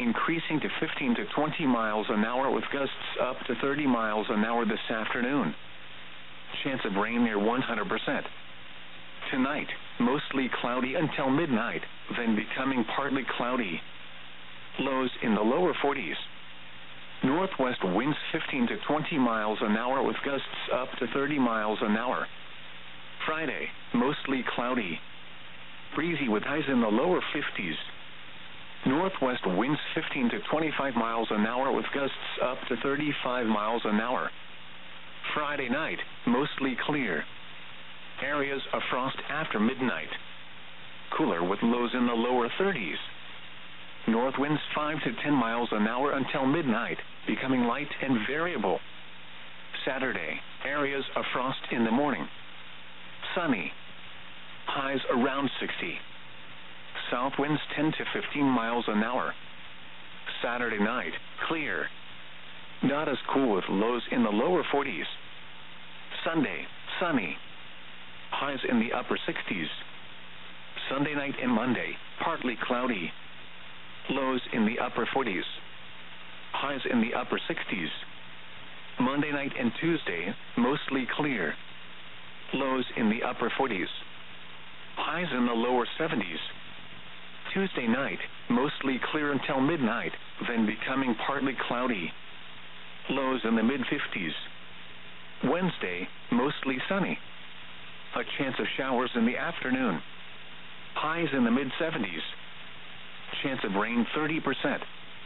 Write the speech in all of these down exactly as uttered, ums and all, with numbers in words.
increasing to fifteen to twenty miles an hour with gusts up to thirty miles an hour this afternoon. Chance of rain near one hundred percent. Tonight, mostly cloudy until midnight, then becoming partly cloudy. Lows in the lower forties. Northwest winds fifteen to twenty miles an hour with gusts up to thirty miles an hour. Friday, mostly cloudy. Breezy with highs in the lower fifties. Northwest winds fifteen to twenty-five miles an hour with gusts up to thirty-five miles an hour. Friday night, mostly clear. Areas of frost after midnight. Cooler with lows in the lower thirties. North winds five to ten miles an hour until midnight, becoming light and variable. Saturday, areas of frost in the morning. Sunny. Highs around sixty. South winds ten to fifteen miles an hour. Saturday night, clear. Not as cool with lows in the lower forties. Sunday, sunny. Highs in the upper sixties. Sunday night and Monday, partly cloudy. Lows in the upper forties. Highs in the upper sixties. Monday night and Tuesday, mostly clear. Lows in the upper forties. Highs in the lower seventies. Tuesday night, mostly clear until midnight, then becoming partly cloudy. Lows in the mid-fifties. Wednesday, mostly sunny. A chance of showers in the afternoon. Highs in the mid-seventies. Chance of rain thirty percent.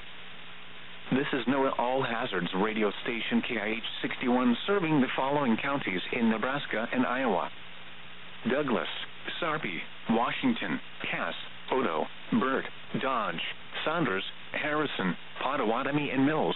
This is NOAA All Hazards radio station K I H sixty-one serving the following counties in Nebraska and Iowa: Douglas, Sarpy, Washington, Cass, Odo, Burt, Dodge, Saunders, Harrison, Pottawatomie, and Mills.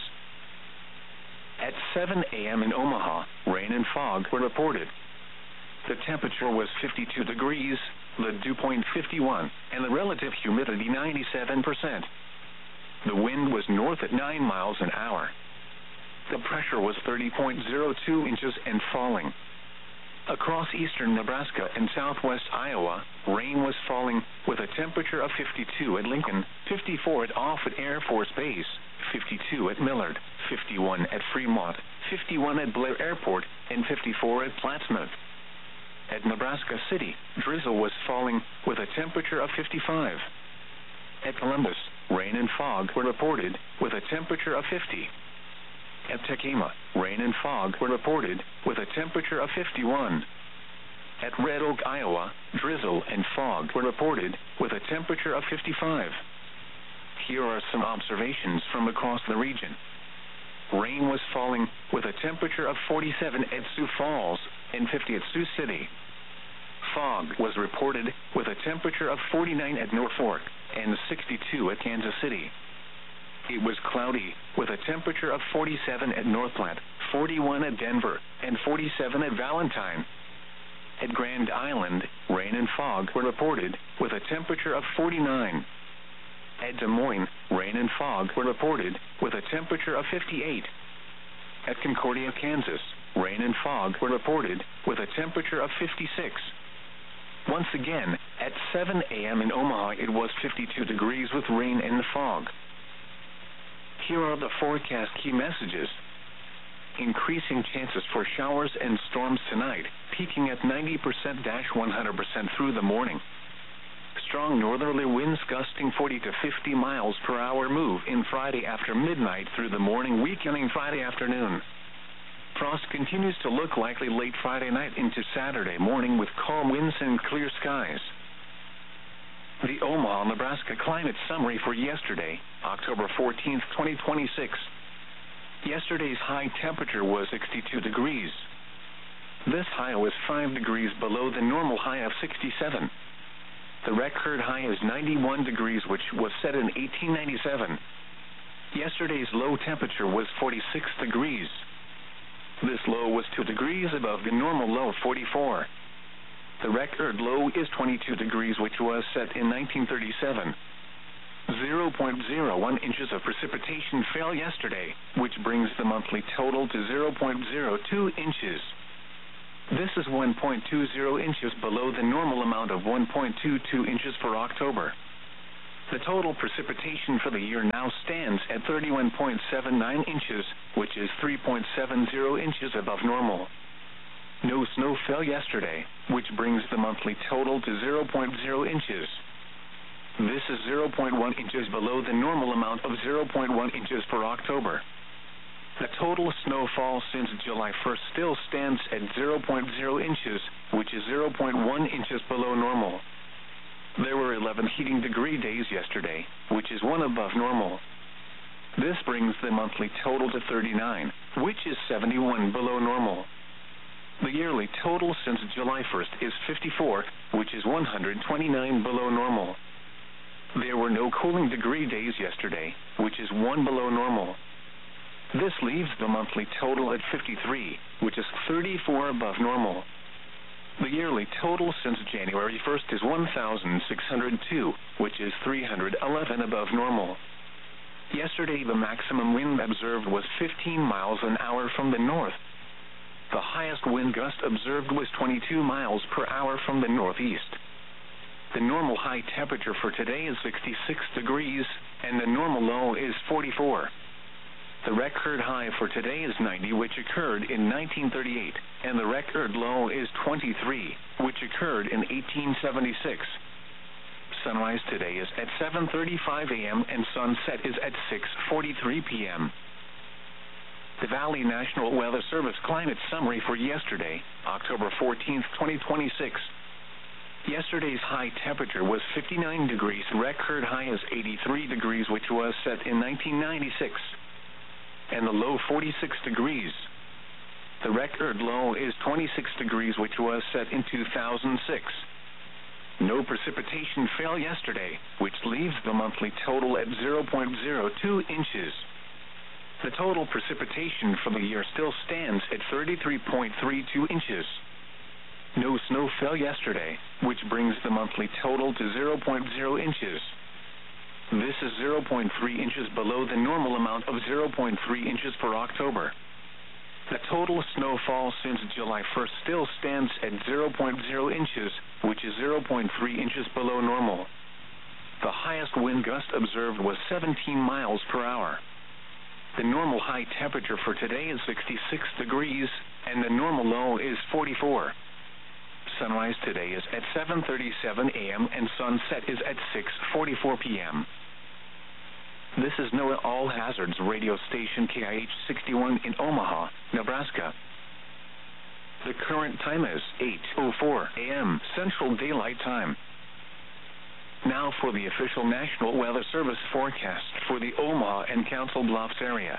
At seven a.m. in Omaha, rain and fog were reported. The temperature was fifty-two degrees, the dew point fifty-one, and the relative humidity ninety-seven percent. The wind was north at nine miles an hour. The pressure was thirty point zero two inches and falling. Across eastern Nebraska and southwest Iowa, rain was falling with a temperature of fifty-two at Lincoln, fifty-four at Offutt Air Force Base, fifty-two at Millard, fifty-one at Fremont, fifty-one at Blair Airport, and fifty-four at Plattsmouth. At Nebraska City, drizzle was falling with a temperature of fifty-five. At Columbus, rain and fog were reported with a temperature of fifty. At Tekema, rain and fog were reported with a temperature of fifty-one. At Red Oak, Iowa, drizzle and fog were reported with a temperature of fifty-five. Here are some observations from across the region. Rain was falling with a temperature of forty-seven at Sioux Falls and fifty at Sioux City. Fog was reported with a temperature of forty-nine at Norfolk and sixty-two at Kansas City. It was cloudy with a temperature of forty-seven at Northland, forty-one at Denver, and forty-seven at Valentine. At Grand Island, rain and fog were reported with a temperature of forty-nine. At Des Moines, rain and fog were reported with a temperature of fifty-eight. At Concordia, Kansas, rain and fog were reported with a temperature of fifty-six. Once again, at seven a.m. in Omaha, it was fifty-two degrees with rain and fog. Here are the forecast key messages. Increasing chances for showers and storms tonight, peaking at ninety percent to one hundred percent through the morning. Strong northerly winds gusting forty to fifty miles per hour move in Friday after midnight through the morning, weakening Friday afternoon. Frost continues to look likely late Friday night into Saturday morning with calm winds and clear skies. The Omaha, Nebraska climate summary for yesterday, October fourteenth, twenty twenty-six. Yesterday's high temperature was sixty-two degrees. This high was five degrees below the normal high of sixty-seven. The record high is ninety-one degrees, which was set in eighteen ninety-seven. Yesterday's low temperature was forty-six degrees. This low was two degrees above the normal low of forty-four. The record low is twenty-two degrees, which was set in nineteen thirty-seven. zero point zero one inches of precipitation fell yesterday, which brings the monthly total to zero point zero two inches. This is one point two zero inches below the normal amount of one point two two inches for October. The total precipitation for the year now stands at thirty-one point seven nine inches, which is three point seven zero inches above normal. No snow fell yesterday, which brings the monthly total to zero point zero inches. This is zero point one inches below the normal amount of zero point one inches for October. The total snowfall since July first still stands at zero point zero inches, which is zero point one inches below normal. There were eleven heating degree days yesterday, which is one above normal. This brings the monthly total to thirty-nine, which is seventy-one below normal. The yearly total since July first is fifty-four, which is one hundred twenty-nine below normal. There were no cooling degree days yesterday, which is one below normal. This leaves the monthly total at fifty-three, which is thirty-four above normal. The yearly total since January first is one thousand six hundred two, which is three hundred eleven above normal. Yesterday, the maximum wind observed was fifteen miles an hour from the north. The highest wind gust observed was twenty-two miles per hour from the northeast. The normal high temperature for today is sixty-six degrees, and the normal low is forty-four. The record high for today is ninety, which occurred in nineteen thirty-eight, and the record low is twenty-three, which occurred in eighteen seventy-six. Sunrise today is at seven thirty-five a m and sunset is at six forty-three p m The Valley National Weather Service climate summary for yesterday, October fourteenth, twenty twenty-six. Yesterday's high temperature was fifty-nine degrees. Record high is eighty-three degrees, which was set in nineteen ninety-six. And the low forty-six degrees. The record low is twenty-six degrees, which was set in two thousand six. No precipitation fell yesterday, which leaves the monthly total at zero point zero two inches. The total precipitation for the year still stands at thirty-three point three two inches. No snow fell yesterday, which brings the monthly total to zero point zero inches. This is zero point three inches below the normal amount of zero point three inches for October. The total snowfall since July first still stands at zero point zero inches, which is zero point three inches below normal. The highest wind gust observed was seventeen miles per hour. The normal high temperature for today is sixty-six degrees, and the normal low is forty-four. Sunrise today is at seven thirty-seven a m and sunset is at six forty-four p m This is NOAA All Hazards radio station K I H sixty-one in Omaha, Nebraska. The current time is eight oh four a m Central Daylight Time. Now for the official National Weather Service forecast for the Omaha and Council Bluffs area.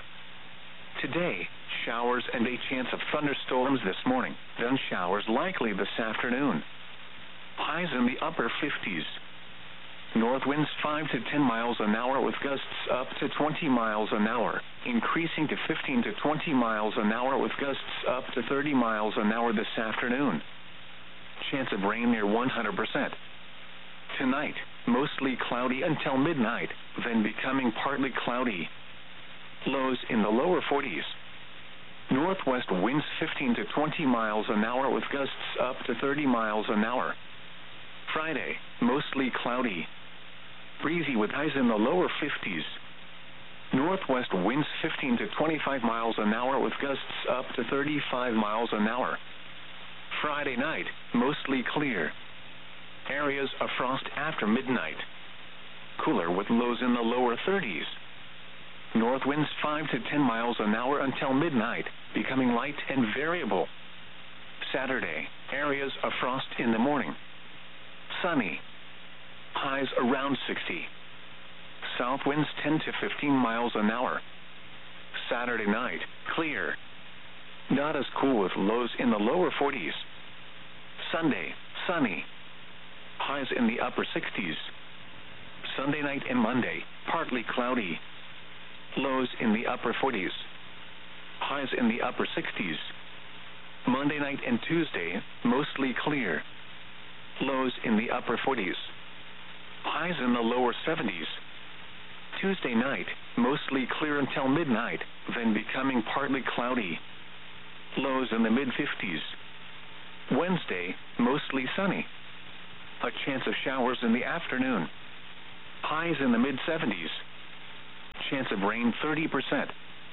Today, showers and a chance of thunderstorms this morning, then showers likely this afternoon. Highs in the upper fifties. North winds five to ten miles an hour with gusts up to twenty miles an hour, increasing to fifteen to twenty miles an hour with gusts up to thirty miles an hour this afternoon. Chance of rain near one hundred percent. Tonight, mostly cloudy until midnight, then becoming partly cloudy. Lows in the lower forties. Northwest winds fifteen to twenty miles an hour with gusts up to thirty miles an hour. Friday, mostly cloudy. Breezy with highs in the lower fifties. Northwest winds fifteen to twenty-five miles an hour with gusts up to thirty-five miles an hour. Friday night, mostly clear. Areas of frost after midnight. Cooler with lows in the lower thirties. North winds five to ten miles an hour until midnight, becoming light and variable. Saturday, areas of frost in the morning. Sunny. Highs around sixty. South winds ten to fifteen miles an hour. Saturday night, clear. Not as cool with lows in the lower forties. Sunday, sunny. Highs in the upper sixties. Sunday night and Monday, partly cloudy. Lows in the upper forties. Highs in the upper sixties. Monday night and Tuesday, mostly clear. Lows in the upper forties. Highs in the lower seventies. Tuesday night, mostly clear until midnight, then becoming partly cloudy. Lows in the mid-fifties. Wednesday, mostly sunny. A chance of showers in the afternoon. Highs highs in the mid seventies. Chance of rain thirty percent.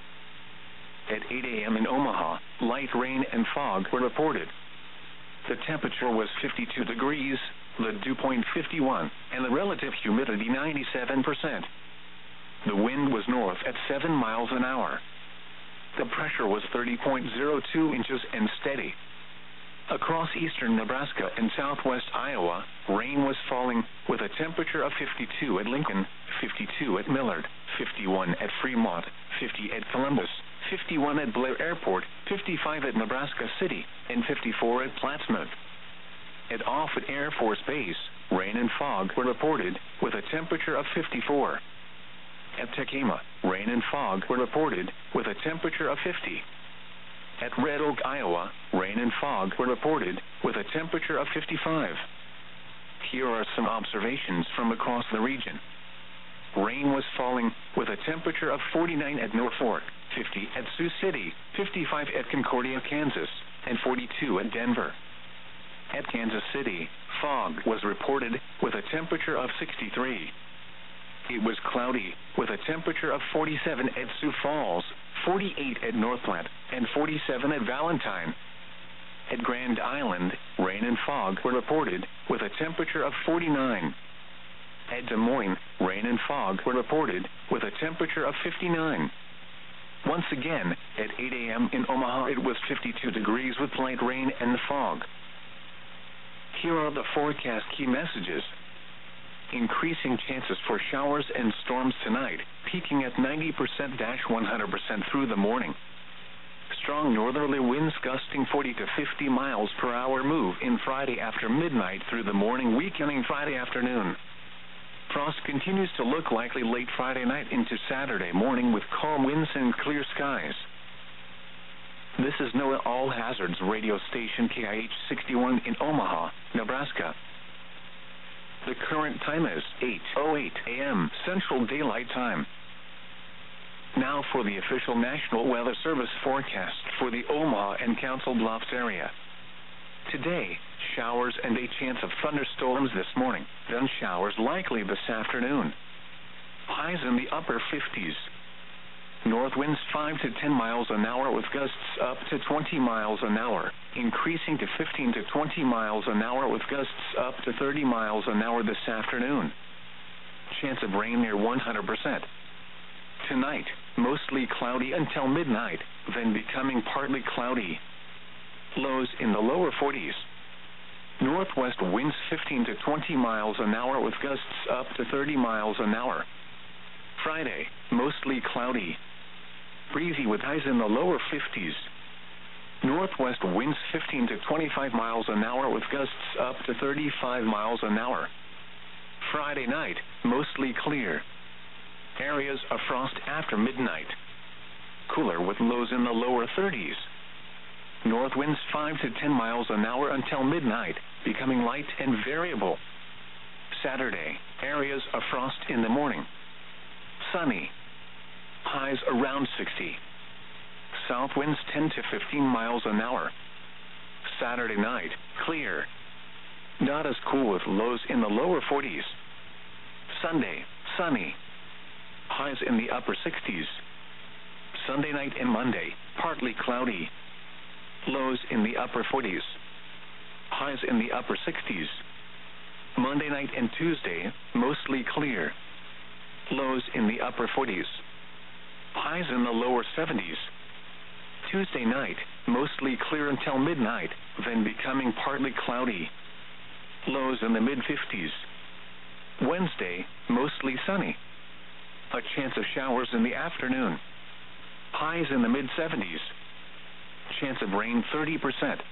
At eight A M in Omaha, light rain and fog were reported. The temperature was fifty-two degrees, the dew point fifty-one, and the relative humidity ninety-seven percent. The wind was north at seven miles an hour. The pressure was thirty point zero two inches and steady. Across eastern Nebraska and southwest Iowa, rain was falling, with a temperature of fifty-two at Lincoln, fifty-two at Millard, fifty-one at Fremont, fifty at Columbus, fifty-one at Blair Airport, fifty-five at Nebraska City, and fifty-four at Plattsmouth. At Offutt Air Force Base, rain and fog were reported, with a temperature of fifty-four. At Tekema, rain and fog were reported, with a temperature of fifty. At Red Oak, Iowa, rain and fog were reported, with a temperature of fifty-five. Here are some observations from across the region. Rain was falling, with a temperature of forty-nine at Norfolk, fifty at Sioux City, fifty-five at Concordia, Kansas, and forty-two at Denver. At Kansas City, fog was reported, with a temperature of sixty-three. It was cloudy, with a temperature of forty-seven at Sioux Falls, forty-eight at North Platte, and forty-seven at Valentine. At Grand Island, rain and fog were reported, with a temperature of forty-nine. At Des Moines, rain and fog were reported, with a temperature of fifty-nine. Once again, at eight A M in Omaha, it was fifty-two degrees with light rain and fog. Here are the forecast key messages. Increasing chances for showers and storms tonight, peaking at ninety percent to one hundred percent through the morning. Strong northerly winds gusting forty to fifty miles per hour move in Friday after midnight through the morning, weakening Friday afternoon. Frost continues to look likely late Friday night into Saturday morning with calm winds and clear skies. This is NOAA All Hazards radio station K I H sixty-one in Omaha, Nebraska. The current time is eight oh eight A M Central Daylight Time. Now for the official National Weather Service forecast for the Omaha and Council Bluffs area. Today, showers and a chance of thunderstorms this morning, then showers likely this afternoon. Highs in the upper fifties. North winds five to ten miles an hour with gusts up to twenty miles an hour, increasing to fifteen to twenty miles an hour with gusts up to thirty miles an hour this afternoon. Chance of rain near one hundred percent. Tonight, mostly cloudy until midnight, then becoming partly cloudy. Lows in the lower forties. Northwest winds fifteen to twenty miles an hour with gusts up to thirty miles an hour. Friday, mostly cloudy. Breezy with highs in the lower fifties. Northwest winds fifteen to twenty-five miles an hour with gusts up to thirty-five miles an hour. Friday night, mostly clear. Areas of frost after midnight. Cooler with lows in the lower thirties. North winds five to ten miles an hour until midnight, becoming light and variable. Saturday, areas of frost in the morning. Sunny. Highs around sixty. South winds ten to fifteen miles an hour. Saturday night, clear. Not as cool with lows in the lower forties. Sunday, sunny. Highs in the upper sixties. Sunday night and Monday, partly cloudy. Lows in the upper forties. Highs in the upper sixties. Monday night and Tuesday, mostly clear. Lows in the upper forties. Highs in the lower seventies. Tuesday night, mostly clear until midnight, then becoming partly cloudy. Lows in the mid fifties. Wednesday, mostly sunny. A chance of showers in the afternoon. Highs in the mid seventies. Chance of rain thirty percent.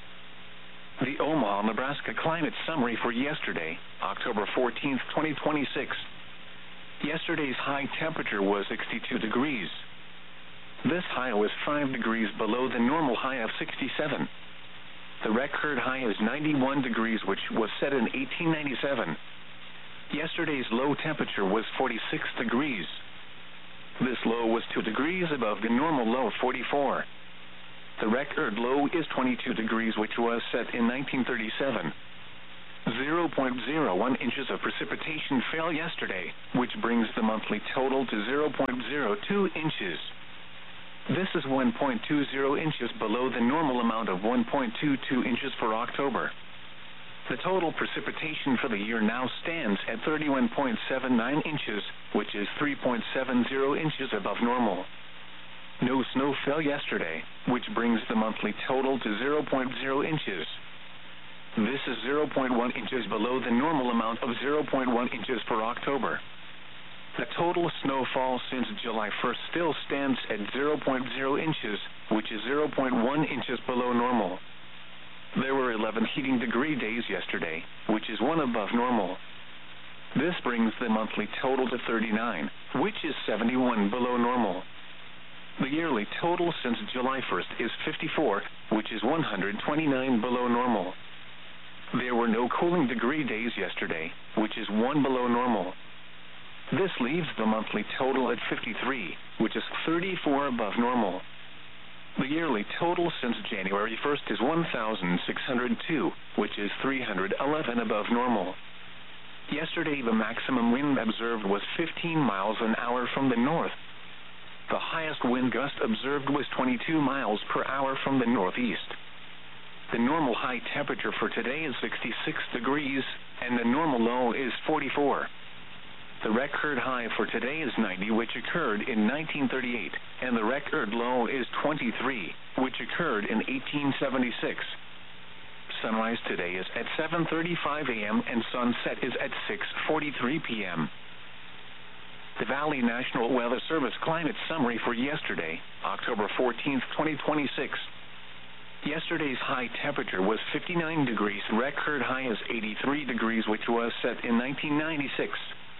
The Omaha, Nebraska climate summary for yesterday, October fourteenth, twenty twenty-six. Yesterday's high temperature was sixty-two degrees. This high was five degrees below the normal high of sixty-seven. The record high is ninety-one degrees, which was set in eighteen ninety-seven. Yesterday's low temperature was forty-six degrees. This low was two degrees above the normal low of forty-four. The record low is twenty-two degrees, which was set in nineteen thirty-seven. zero point zero one inches of precipitation fell yesterday, which brings the monthly total to zero point zero two inches. This is one point two zero inches below the normal amount of one point two two inches for October. The total precipitation for the year now stands at thirty-one point seven nine inches, which is three point seven zero inches above normal. No snow fell yesterday, which brings the monthly total to zero point zero inches. This is zero point one inches below the normal amount of zero point one inches for October. The total snowfall since July first still stands at zero point zero inches, which is zero point one inches below normal. There were eleven heating degree days yesterday, which is one above normal. This brings the monthly total to thirty-nine, which is seventy-one below normal. The yearly total since July first is fifty-four, which is one hundred twenty-nine below normal. There were no cooling degree days yesterday, which is one below normal. This leaves the monthly total at fifty-three, which is thirty-four above normal. The yearly total since January first is one thousand six hundred two, which is three hundred eleven above normal. Yesterday the maximum wind observed was fifteen miles an hour from the north. The highest wind gust observed was twenty-two miles per hour from the northeast. The normal high temperature for today is sixty-six degrees, and the normal low is forty-four. The record high for today is ninety, which occurred in nineteen thirty-eight, and the record low is twenty-three, which occurred in eighteen seventy-six. Sunrise today is at seven thirty-five a m and sunset is at six forty-three p m The Valley National Weather Service climate summary for yesterday, October fourteenth, twenty twenty-six. Yesterday's high temperature was fifty-nine degrees. Record high is eighty-three degrees, which was set in nineteen ninety-six.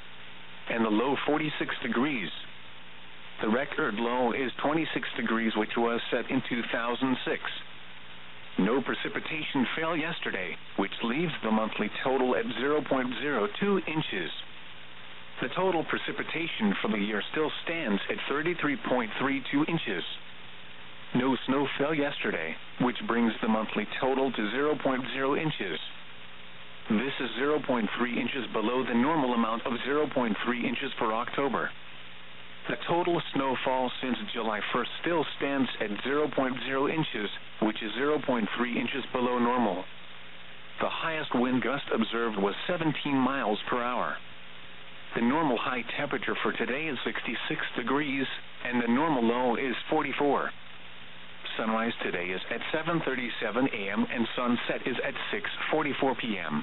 And the low forty-six degrees. The record low is twenty-six degrees, which was set in two thousand six. No precipitation fell yesterday, which leaves the monthly total at zero point zero two inches. The total precipitation for the year still stands at thirty-three point three two inches. No snow fell yesterday, which brings the monthly total to zero point zero inches. This is zero point three inches below the normal amount of zero point three inches for October. The total snowfall since July first still stands at zero point zero inches, which is zero point three inches below normal. The highest wind gust observed was seventeen miles per hour. The normal high temperature for today is sixty-six degrees, and the normal low is forty-four. Sunrise today is at seven thirty-seven a m and sunset is at six forty-four p m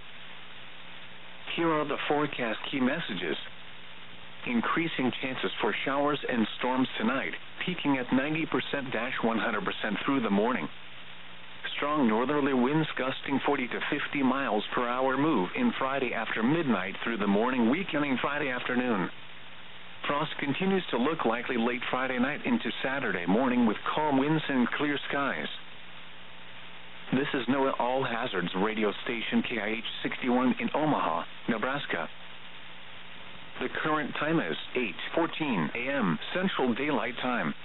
Here are the forecast key messages. Increasing chances for showers and storms tonight, peaking at ninety percent to one hundred percent through the morning. Strong northerly winds gusting forty to fifty miles per hour move in Friday after midnight through the morning, weakening Friday afternoon. Frost continues to look likely late Friday night into Saturday morning with calm winds and clear skies. This is NOAA All Hazards radio station K I H sixty-one in Omaha, Nebraska. The current time is eight fourteen a m Central Daylight Time.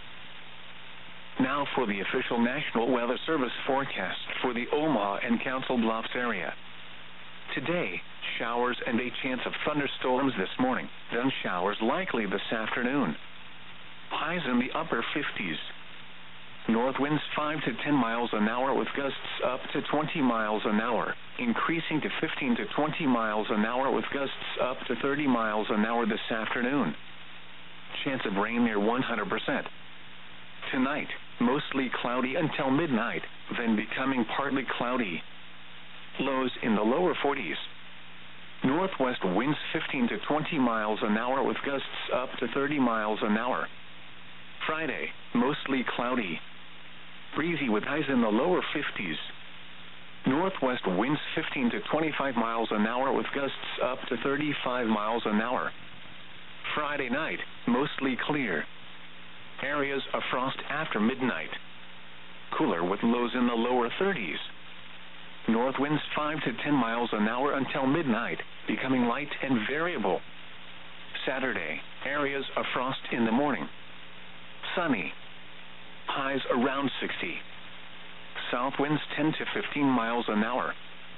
Now for the official National Weather Service forecast for the Omaha and Council Bluffs area. Today, showers and a chance of thunderstorms this morning, then showers likely this afternoon. Highs in the upper fifties. North winds five to ten miles an hour with gusts up to twenty miles an hour, increasing to fifteen to twenty miles an hour with gusts up to thirty miles an hour this afternoon. Chance of rain near one hundred percent. Tonight, mostly cloudy until midnight, then becoming partly cloudy. Lows in the lower forties. Northwest winds fifteen to twenty miles an hour with gusts up to thirty miles an hour. Friday, mostly cloudy. Breezy with highs in the lower fifties. Northwest winds fifteen to twenty-five miles an hour with gusts up to thirty-five miles an hour. Friday night, mostly clear. Areas of frost after midnight. Cooler with lows in the lower thirties. North winds five to ten miles an hour until midnight, becoming light and variable. Saturday, areas of frost in the morning. Sunny. Highs around sixty. South winds ten to fifteen miles an hour.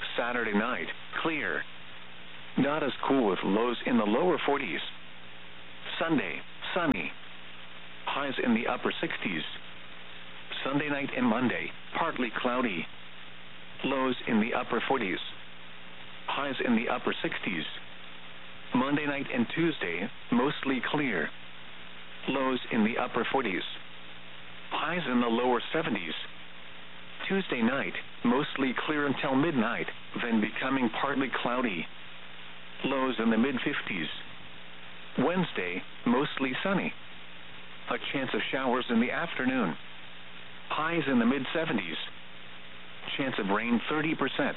Saturday night, clear. Not as cool with lows in the lower forties. Sunday, sunny. Highs in the upper sixties. Sunday night and Monday, partly cloudy. Lows in the upper forties. Highs in the upper sixties. Monday night and Tuesday, mostly clear. Lows in the upper forties. Highs in the lower seventies. Tuesday night, mostly clear until midnight, then becoming partly cloudy. Lows in the mid-fifties. Wednesday, mostly sunny. A chance of showers in the afternoon. Highs in the mid-seventies. Chance of rain thirty percent.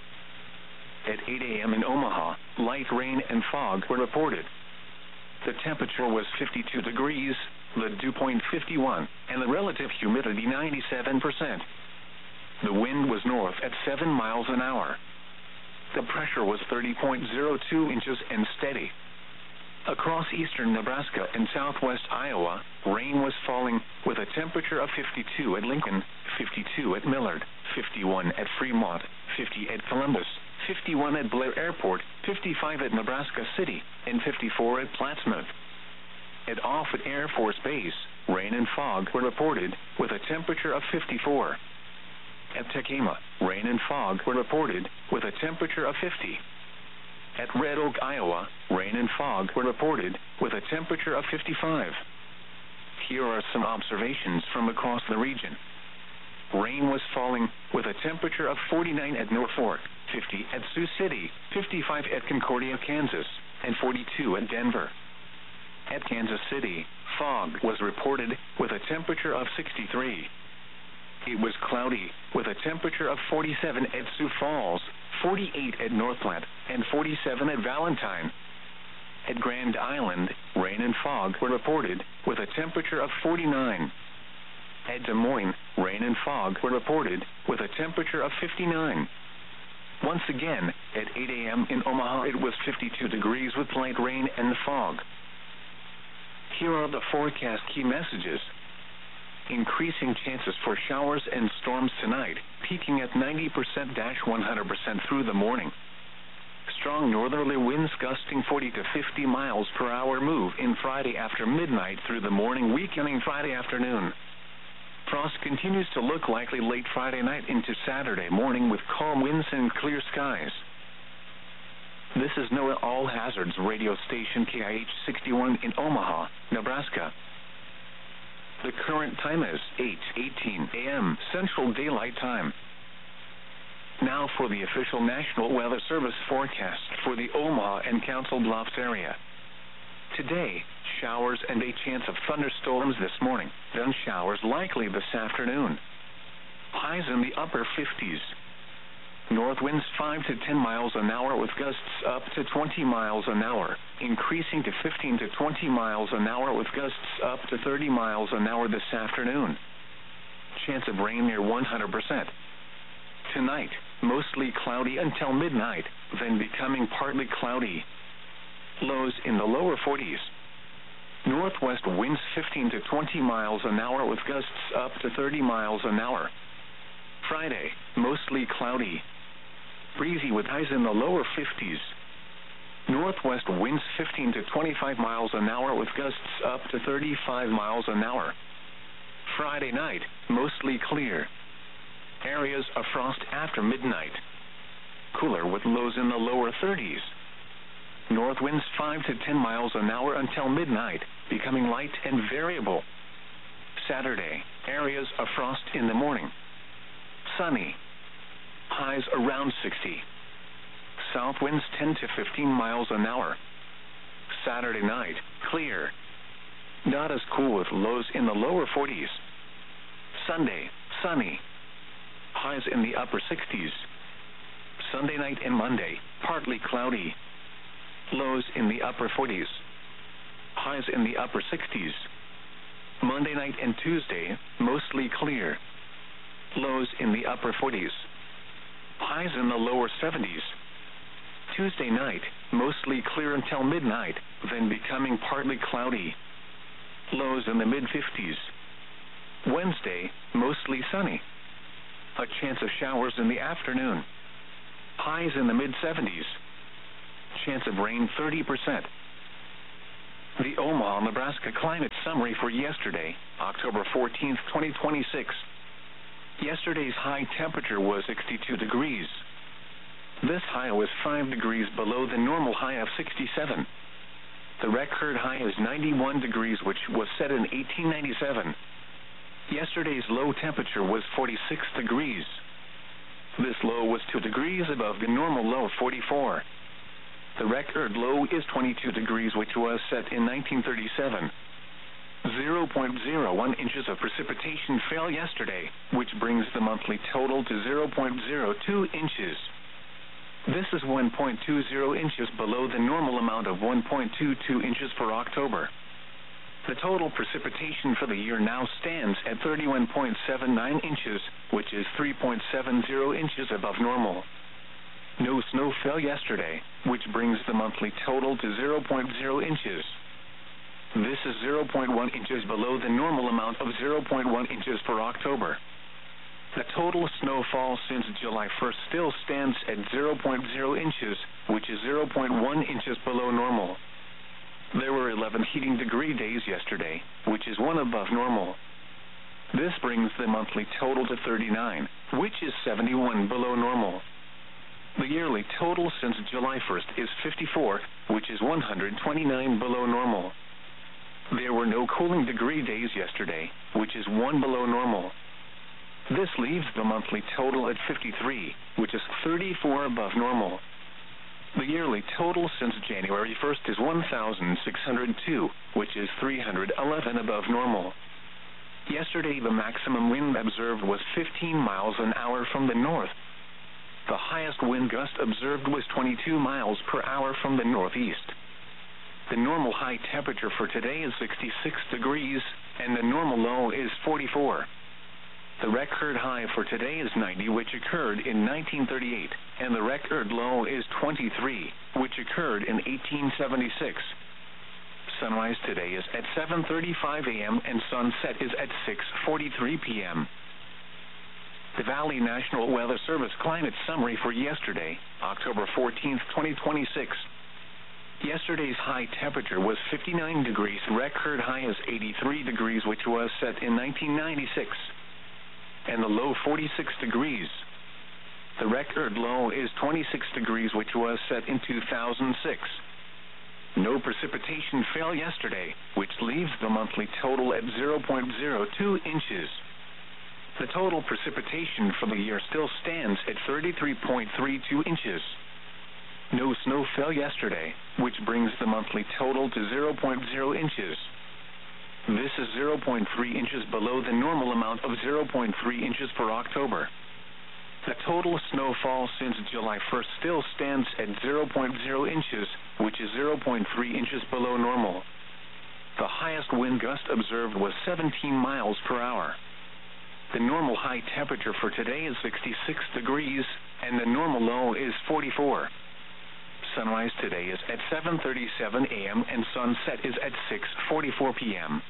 At eight a.m. in Omaha, light rain and fog were reported. The temperature was fifty-two degrees, the dew point fifty-one, and the relative humidity ninety-seven percent. The wind was north at seven miles an hour. The pressure was thirty point zero two inches and steady. Across eastern Nebraska and southwest Iowa, rain was falling, with a temperature of fifty-two at Lincoln, fifty-two at Millard, fifty-one at Fremont, fifty at Columbus, fifty-one at Blair Airport, fifty-five at Nebraska City, and fifty-four at Plattsmouth. At Offutt Air Force Base, rain and fog were reported, with a temperature of fifty-four. At Tekema, rain and fog were reported, with a temperature of fifty. At Red Oak, Iowa, rain and fog were reported, with a temperature of fifty-five. Here are some observations from across the region. Rain was falling, with a temperature of forty-nine at Norfolk, fifty at Sioux City, fifty-five at Concordia, Kansas, and forty-two at Denver. At Kansas City, fog was reported, with a temperature of sixty-three. It was cloudy, with a temperature of forty-seven at Sioux Falls, forty-eight at North Platte, and forty-seven at Valentine. At Grand Island, rain and fog were reported, with a temperature of forty-nine. At Des Moines, rain and fog were reported, with a temperature of fifty-nine. Once again, at eight a.m. in Omaha, it was fifty-two degrees with light rain and fog. Here are the forecast key messages. Increasing chances for showers and storms tonight, peaking at ninety percent to one hundred percent through the morning. Strong northerly winds gusting forty to fifty miles per hour move in Friday after midnight through the morning, weakening Friday afternoon. Frost continues to look likely late Friday night into Saturday morning with calm winds and clear skies. This is NOAA All Hazards radio station K I H sixty-one in Omaha, Nebraska. The current time is eight eighteen a.m. Central Daylight Time. Now for the official National Weather Service forecast for the Omaha and Council Bluffs area. Today, showers and a chance of thunderstorms this morning, then showers likely this afternoon. Highs in the upper fifties. North winds five to ten miles an hour with gusts up to twenty miles an hour, increasing to fifteen to twenty miles an hour with gusts up to thirty miles an hour this afternoon. Chance of rain near one hundred percent. Tonight, mostly cloudy until midnight, then becoming partly cloudy. Lows in the lower forties. Northwest winds fifteen to twenty miles an hour with gusts up to thirty miles an hour. Friday, mostly cloudy. Breezy with highs in the lower fifties. Northwest winds fifteen to twenty-five miles an hour with gusts up to thirty-five miles an hour. Friday night, mostly clear. Areas of frost after midnight. Cooler with lows in the lower thirties. North winds five to ten miles an hour until midnight, becoming light and variable. Saturday, areas of frost in the morning. Sunny. Highs around sixty. South winds ten to fifteen miles an hour. Saturday night, clear. Not as cool with lows in the lower forties. Sunday, sunny. Highs in the upper sixties. Sunday night and Monday, partly cloudy. Lows in the upper forties. Highs in the upper sixties. Monday night and Tuesday, mostly clear. Lows in the upper forties. Highs in the lower seventies. Tuesday night, mostly clear until midnight, then becoming partly cloudy. Lows in the mid-fifties. Wednesday, mostly sunny. A chance of showers in the afternoon. Highs in the mid seventies. Chance of rain thirty percent. The Omaha, Nebraska climate summary for yesterday, October fourteenth, twenty twenty-six. Yesterday's high temperature was sixty-two degrees. This high was five degrees below the normal high of sixty-seven. The record high is ninety-one degrees, which was set in eighteen ninety-seven. Yesterday's low temperature was forty-six degrees. This low was two degrees above the normal low of forty-four. The record low is twenty-two degrees, which was set in nineteen thirty-seven. zero point zero one inches of precipitation fell yesterday, which brings the monthly total to zero point zero two inches. This is one point two zero inches below the normal amount of one point two two inches for October. The total precipitation for the year now stands at thirty-one point seven nine inches, which is three point seven zero inches above normal. No snow fell yesterday, which brings the monthly total to zero point zero inches. This is zero point one inches below the normal amount of zero point one inches for October. The total snowfall since July first still stands at zero point zero inches, which is zero point one inches below normal. There were eleven heating degree days yesterday, which is one above normal. This brings the monthly total to thirty-nine, which is seventy-one below normal. The yearly total since July first is fifty-four, which is one hundred twenty-nine below normal. There were no cooling degree days yesterday, which is one below normal. This leaves the monthly total at fifty-three, which is thirty-four above normal. The yearly total since January first is one thousand six hundred two, which is three hundred eleven above normal. Yesterday the maximum wind observed was fifteen miles an hour from the north. The highest wind gust observed was twenty-two miles per hour from the northeast. The normal high temperature for today is sixty-six degrees, and the normal low is forty-four. The record high for today is ninety, which occurred in nineteen thirty-eight, and the record low is twenty-three, which occurred in eighteen seventy-six. Sunrise today is at seven thirty-five a m and sunset is at six forty-three p m The Valley National Weather Service climate summary for yesterday, October fourteenth, twenty twenty-six. Yesterday's high temperature was fifty-nine degrees. Record high is eighty-three degrees, which was set in nineteen ninety-six. And the low forty-six degrees. The record low is twenty-six degrees, which was set in two thousand six. No precipitation fell yesterday, which leaves the monthly total at zero point zero two inches. The total precipitation for the year still stands at thirty-three point three two inches. No snow fell yesterday, which brings the monthly total to zero point zero inches. This is zero point three inches below the normal amount of zero point three inches for October. The total snowfall since July first still stands at zero point zero inches, which is zero point three inches below normal. The highest wind gust observed was seventeen miles per hour. The normal high temperature for today is sixty-six degrees, and the normal low is forty-four. Sunrise today is at seven thirty-seven a m and sunset is at six forty-four p m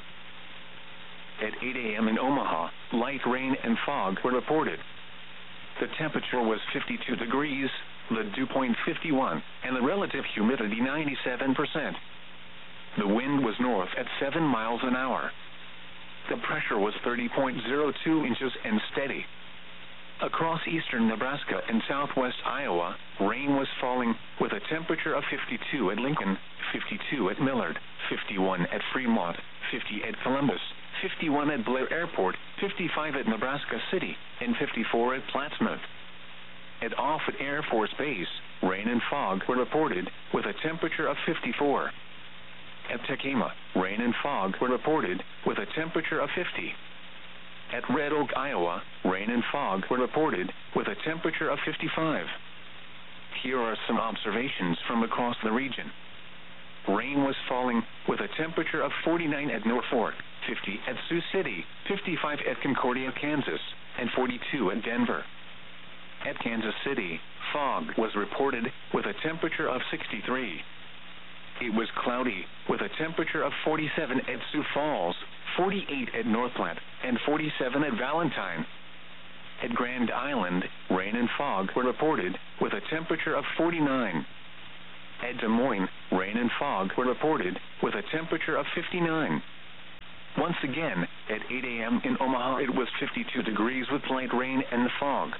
At eight a m in Omaha, light rain and fog were reported. The temperature was fifty-two degrees, the dew point fifty-one, and the relative humidity ninety-seven percent. The wind was north at seven miles an hour. The pressure was thirty point zero two inches and steady. Across eastern Nebraska and southwest Iowa, rain was falling, with a temperature of fifty-two at Lincoln, fifty-two at Millard, fifty-one at Fremont, fifty at Columbus, fifty-one at Blair Airport, fifty-five at Nebraska City, and fifty-four at Plattsmouth. At Offutt Air Force Base, rain and fog were reported, with a temperature of fifty-four. At Tekema, rain and fog were reported, with a temperature of fifty. At Red Oak, Iowa, rain and fog were reported, with a temperature of fifty-five. Here are some observations from across the region. Rain was falling, with a temperature of forty-nine at Norfolk, fifty at Sioux City, fifty-five at Concordia, Kansas, and forty-two at Denver. At Kansas City, fog was reported, with a temperature of sixty-three. It was cloudy, with a temperature of forty-seven at Sioux Falls, forty-eight at Northplant, and forty-seven at Valentine. At Grand Island, rain and fog were reported, with a temperature of forty-nine. At Des Moines, rain and fog were reported, with a temperature of fifty-nine. Once again, at eight a m in Omaha, it was fifty-two degrees with light rain and fog.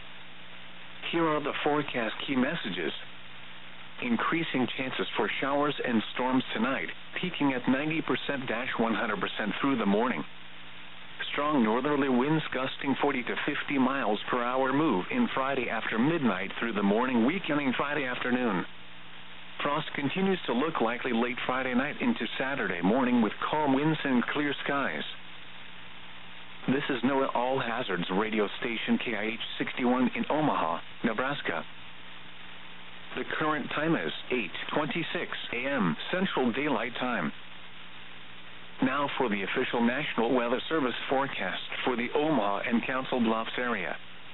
Here are the forecast key messages. Increasing chances for showers and storms tonight, peaking at ninety percent to one hundred percent through the morning. Strong northerly winds gusting forty to fifty miles per hour move in Friday after midnight through the morning, weakening Friday afternoon. Frost continues to look likely late Friday night into Saturday morning with calm winds and clear skies. This is NOAA All Hazards radio station K I H sixty-one in Omaha, Nebraska. The current time is eight twenty-six a m Central Daylight Time. Now for the official National Weather Service forecast for the Omaha and Council Bluffs area.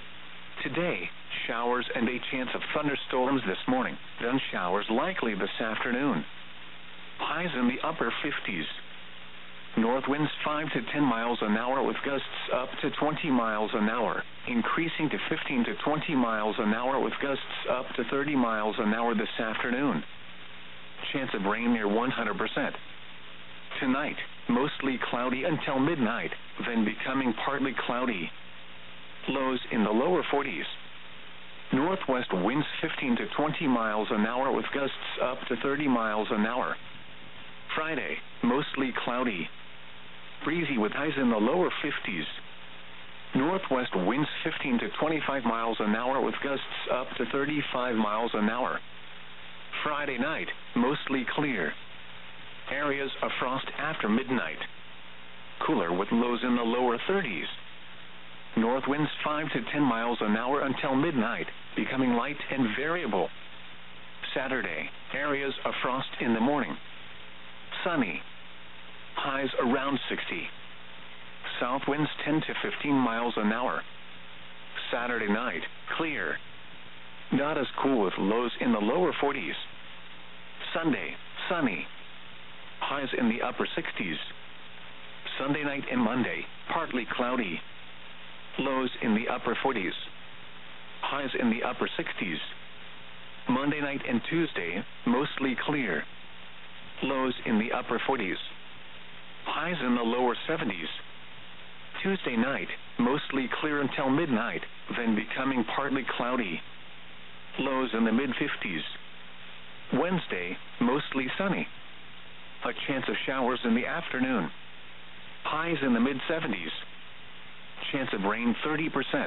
Today, showers and a chance of thunderstorms this morning, then showers likely this afternoon. Highs in the upper fifties. North winds five to ten miles an hour with gusts up to twenty miles an hour, increasing to fifteen to twenty miles an hour with gusts up to thirty miles an hour this afternoon. Chance of rain near one hundred percent. Tonight, mostly cloudy until midnight, then becoming partly cloudy. Lows in the lower forties. Northwest winds fifteen to twenty miles an hour with gusts up to thirty miles an hour. Friday, mostly cloudy. Breezy with highs in the lower fifties. Northwest winds fifteen to twenty-five miles an hour with gusts up to thirty-five miles an hour. Friday night, mostly clear. Areas of frost after midnight. Cooler with lows in the lower thirties. North winds five to ten miles an hour until midnight, becoming light and variable. Saturday, areas of frost in the morning. Sunny. Highs around sixty. South winds ten to fifteen miles an hour. Saturday night, clear. Not as cool with lows in the lower forties. Sunday, sunny. Highs in the upper sixties. Sunday night and Monday, partly cloudy. Lows in the upper forties. Highs in the upper sixties. Monday night and Tuesday, mostly clear. Lows in the upper forties. Highs in the lower seventies. Tuesday night, mostly clear until midnight, then becoming partly cloudy. Lows in the mid-fifties. Wednesday, mostly sunny. A chance of showers in the afternoon. Highs in the mid-seventies. Chance of rain thirty percent.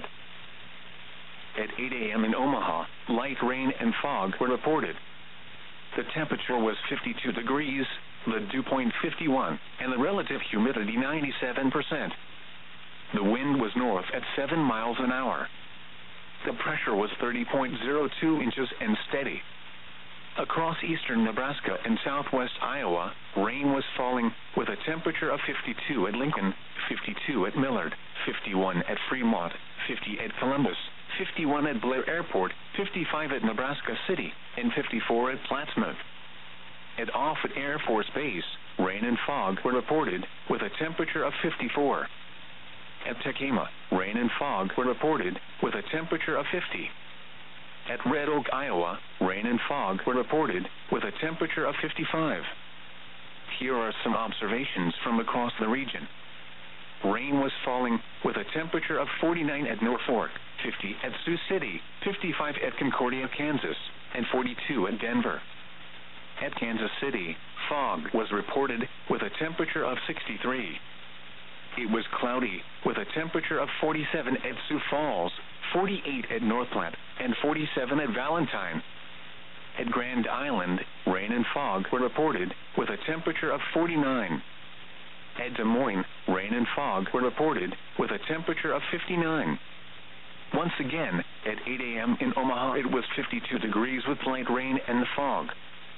At eight a m in Omaha, light rain and fog were reported. The temperature was fifty-two degrees, the dew point fifty-one, and the relative humidity ninety-seven percent. The wind was north at seven miles an hour. The pressure was thirty point zero two inches and steady. Across eastern Nebraska and southwest Iowa, rain was falling, with a temperature of fifty-two at Lincoln, fifty-two at Millard, fifty-one at Fremont, fifty at Columbus, fifty-one at Blair Airport, fifty-five at Nebraska City, and fifty-four at Plattsmouth. At Offutt Air Force Base, rain and fog were reported, with a temperature of fifty-four. At Tekema, rain and fog were reported, with a temperature of fifty. At Red Oak, Iowa, rain and fog were reported, with a temperature of fifty-five. Here are some observations from across the region. Rain was falling, with a temperature of forty-nine at Norfolk, fifty at Sioux City, fifty-five at Concordia, Kansas, and forty-two at Denver. At Kansas City, fog was reported, with a temperature of sixty-three. It was cloudy, with a temperature of forty-seven at Sioux Falls, forty-eight at North Platte, and forty-seven at Valentine. At Grand Island, rain and fog were reported, with a temperature of forty-nine. At Des Moines, rain and fog were reported, with a temperature of fifty-nine. Once again, at eight a m in Omaha, it was fifty-two degrees with light rain and fog.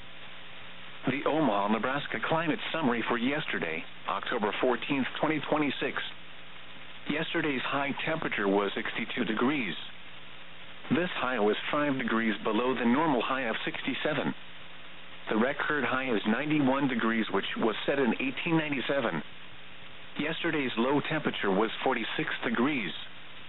The Omaha, Nebraska climate summary for yesterday, October fourteenth, twenty twenty-six. Yesterday's high temperature was sixty-two degrees. This high was five degrees below the normal high of sixty-seven. The record high is ninety-one degrees, which was set in eighteen ninety-seven. Yesterday's low temperature was forty-six degrees.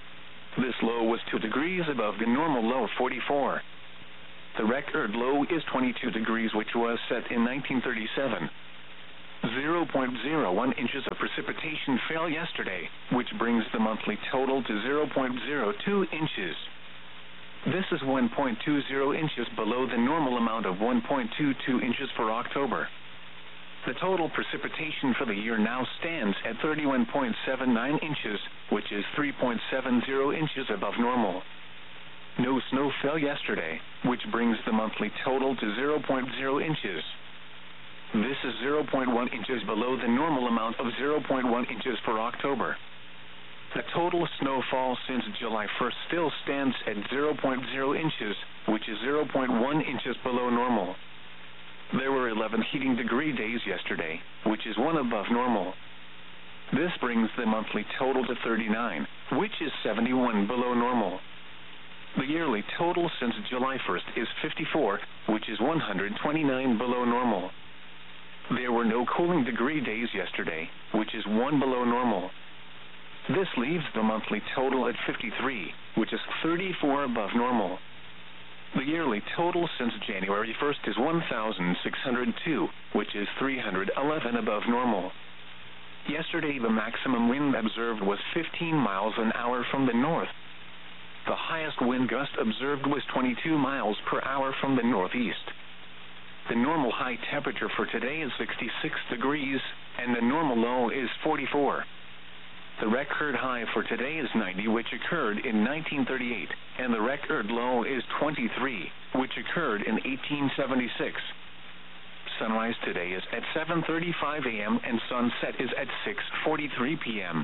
This low was two degrees above the normal low of forty-four. The record low is twenty-two degrees, which was set in nineteen thirty-seven. zero point zero one inches of precipitation fell yesterday, which brings the monthly total to zero point zero two inches. This is one point two zero inches below the normal amount of one point two two inches for October. The total precipitation for the year now stands at thirty-one point seven nine inches, which is three point seven zero inches above normal. No snow fell yesterday, which brings the monthly total to zero point zero inches. This is zero point one inches below the normal amount of zero point one inches for October. The total snowfall since July first still stands at zero point zero inches, which is zero point one inches below normal. There were eleven heating degree days yesterday, which is one above normal. This brings the monthly total to thirty-nine, which is seventy-one below normal. The yearly total since July first is fifty-four, which is one hundred twenty-nine below normal. There were no cooling degree days yesterday, which is one below normal. This leaves the monthly total at fifty-three, which is thirty-four above normal. The yearly total since January first is one thousand six hundred two, which is three hundred eleven above normal. Yesterday, the maximum wind observed was fifteen miles an hour from the north. The highest wind gust observed was twenty-two miles per hour from the northeast. The normal high temperature for today is sixty-six degrees, and the normal low is forty-four. The record high for today is ninety, which occurred in nineteen thirty-eight, and the record low is twenty-three, which occurred in eighteen seventy-six. Sunrise today is at seven thirty-five a m and sunset is at six forty-three p m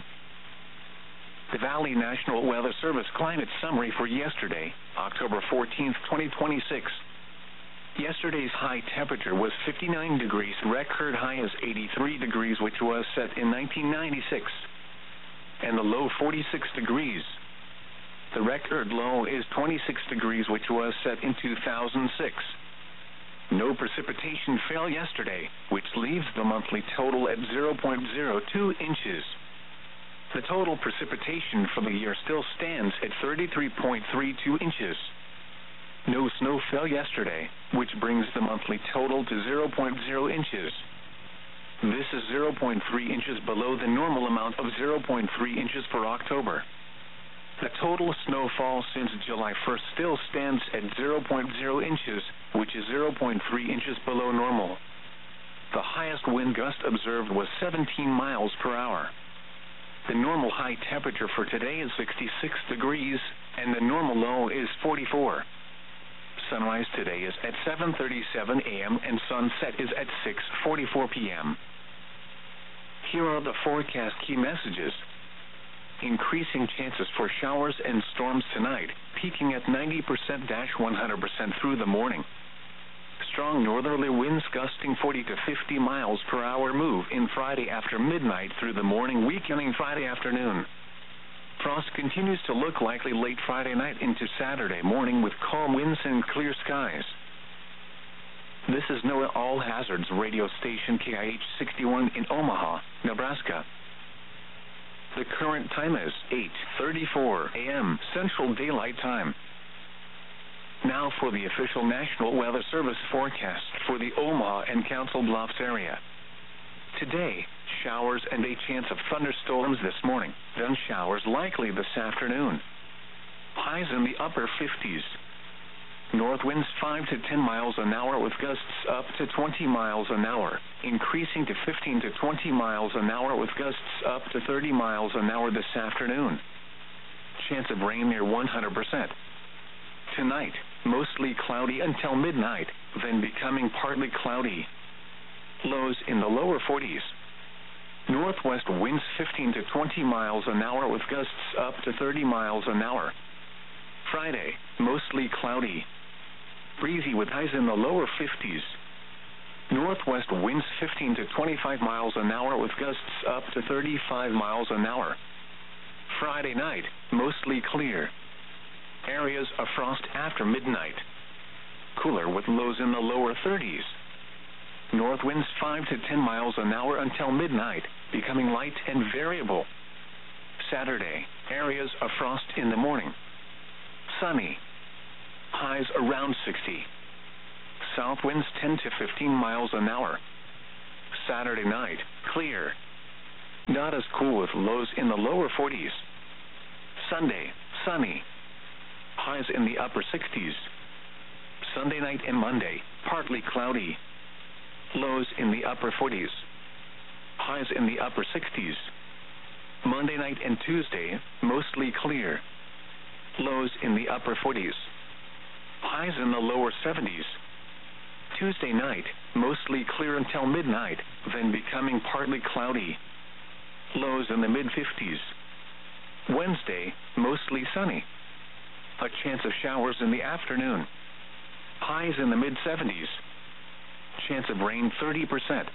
The Valley National Weather Service climate summary for yesterday, October fourteenth, twenty twenty-six. Yesterday's high temperature was fifty-nine degrees. Record high is eighty-three degrees, which was set in nineteen ninety-six. And the low forty-six degrees. The record low is twenty-six degrees, which was set in two thousand six. No precipitation fell yesterday, which leaves the monthly total at zero point zero two inches. The total precipitation for the year still stands at thirty-three point three two inches. No snow fell yesterday, which brings the monthly total to zero point zero inches. This is zero point three inches below the normal amount of zero point three inches for October. The total snowfall since July first still stands at zero point zero inches, which is zero point three inches below normal. The highest wind gust observed was seventeen miles per hour. The normal high temperature for today is sixty-six degrees, and the normal low is forty-four. Sunrise today is at seven thirty-seven a m and sunset is at six forty-four p m Here are the forecast key messages. Increasing chances for showers and storms tonight, peaking at ninety percent to one hundred percent through the morning. Strong northerly winds gusting forty to fifty miles per hour move in Friday after midnight through the morning, weakening Friday afternoon. Frost continues to look likely late Friday night into Saturday morning with calm winds and clear skies. This is NOAA All Hazards radio station K I H sixty-one in Omaha, Nebraska. The current time is eight thirty-four a m Central Daylight Time. Now for the official National Weather Service forecast for the Omaha and Council Bluffs area. Today, showers and a chance of thunderstorms this morning, then showers likely this afternoon. Highs in the upper fifties. North winds five to ten miles an hour with gusts up to twenty miles an hour, increasing to fifteen to twenty miles an hour with gusts up to thirty miles an hour this afternoon. Chance of rain near one hundred percent. Tonight, mostly cloudy until midnight, then becoming partly cloudy. Lows in the lower forties. Northwest winds fifteen to twenty miles an hour with gusts up to thirty miles an hour. Friday, mostly cloudy. Breezy with highs in the lower fifties. Northwest winds fifteen to twenty-five miles an hour with gusts up to thirty-five miles an hour. Friday night, mostly clear. Areas of frost after midnight. Cooler with lows in the lower thirties. North winds five to ten miles an hour until midnight, becoming light and variable. Saturday, areas of frost in the morning. Sunny. Highs around sixty. South winds ten to fifteen miles an hour. Saturday night, clear. Not as cool with lows in the lower forties. Sunday, sunny. Highs in the upper sixties. Sunday night and Monday, partly cloudy. Lows in the upper forties. Highs in the upper sixties. Monday night and Tuesday, mostly clear. Lows in the upper forties. Highs in the lower seventies. Tuesday night, mostly clear until midnight, then becoming partly cloudy. Lows in the mid-fifties. Wednesday, mostly sunny. A chance of showers in the afternoon. Highs in the mid-seventies. Chance of rain thirty percent.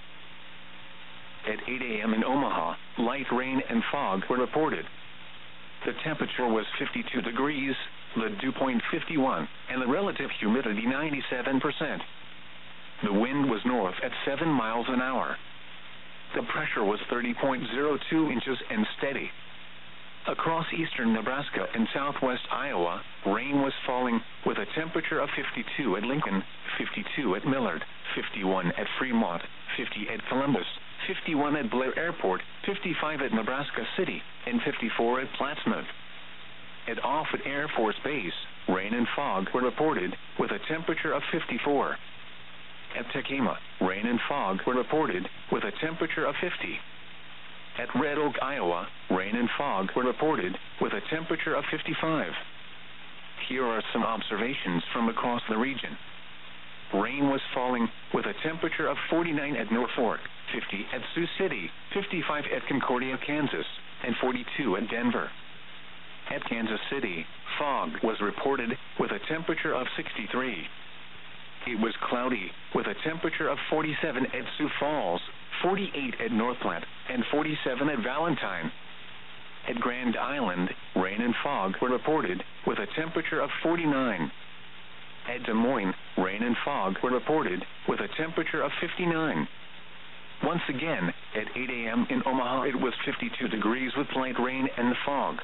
At eight a.m. in Omaha, light rain and fog were reported. The temperature was fifty-two degrees, the dew point fifty-one, and the relative humidity ninety-seven percent. The wind was north at seven miles an hour. The pressure was thirty point zero two inches and steady. Across eastern Nebraska and southwest Iowa, rain was falling, with a temperature of fifty-two at Lincoln, fifty-two at Millard, fifty-one at Fremont, fifty at Columbus, fifty-one at Blair Airport, fifty-five at Nebraska City, and fifty-four at Plattsmouth. At Offutt Air Force Base, rain and fog were reported, with a temperature of fifty-four. At Tekema, rain and fog were reported, with a temperature of fifty. At Red Oak, Iowa, rain and fog were reported, with a temperature of fifty-five. Here are some observations from across the region. Rain was falling, with a temperature of forty-nine at Norfolk, fifty at Sioux City, fifty-five at Concordia, Kansas, and forty-two at Denver. At Kansas City, fog was reported, with a temperature of sixty-three. It was cloudy, with a temperature of forty-seven at Sioux Falls, forty-eight at North Platte, and forty-seven at Valentine. At Grand Island, rain and fog were reported, with a temperature of forty-nine. At Des Moines, rain and fog were reported, with a temperature of fifty-nine. Once again, at eight a.m. in Omaha, it was fifty-two degrees with light rain and fog.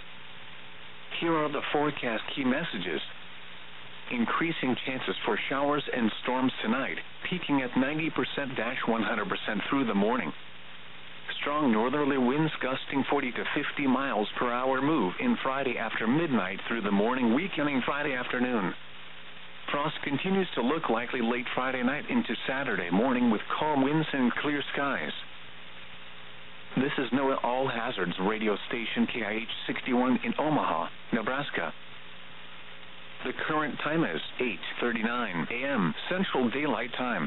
Here are the forecast key messages. Increasing chances for showers and storms tonight, peaking at ninety percent to one hundred percent through the morning. Strong northerly winds gusting forty to fifty miles per hour move in Friday after midnight through the morning, weakening Friday afternoon. Frost continues to look likely late Friday night into Saturday morning with calm winds and clear skies. This is NOAA All Hazards radio station K I H sixty-one in Omaha, Nebraska. The current time is eight thirty-nine a.m. Central Daylight Time.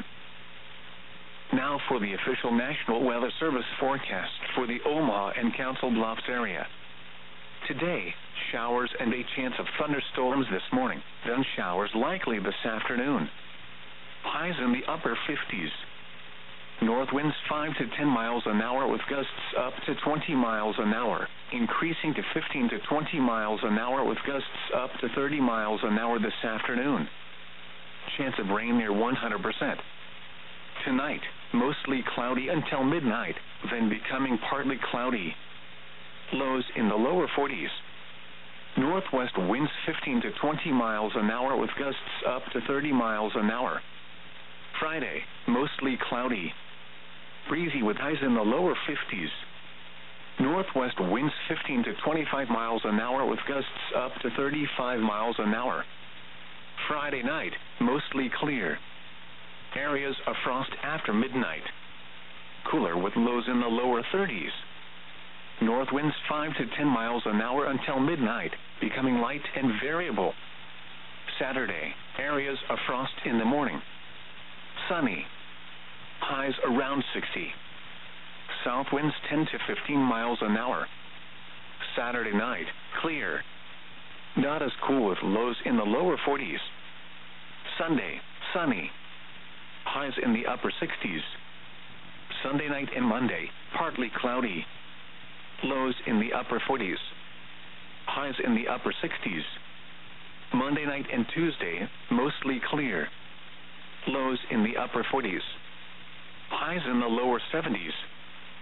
Now for the official National Weather Service forecast for the Omaha and Council Bluffs area. Today, showers and a chance of thunderstorms this morning, then showers likely this afternoon. Highs in the upper fifties. North winds five to ten miles an hour with gusts up to twenty miles an hour, increasing to fifteen to twenty miles an hour with gusts up to thirty miles an hour this afternoon. Chance of rain near one hundred percent. Tonight, mostly cloudy until midnight, then becoming partly cloudy. Lows in the lower forties. Northwest winds fifteen to twenty miles an hour with gusts up to thirty miles an hour. Friday, mostly cloudy. Breezy with highs in the lower fifties. Northwest winds fifteen to twenty-five miles an hour with gusts up to thirty-five miles an hour. Friday night, mostly clear. Areas of frost after midnight. Cooler with lows in the lower thirties. North winds five to ten miles an hour until midnight, becoming light and variable. Saturday, areas of frost in the morning. Sunny. Highs around sixty. South winds ten to fifteen miles an hour. Saturday night, clear. Not as cool with lows in the lower forties. Sunday, sunny. Highs in the upper sixties. Sunday night and Monday, partly cloudy. Lows in the upper forties. Highs in the upper sixties. Monday night and Tuesday, mostly clear. Lows in the upper forties. Highs in the lower seventies.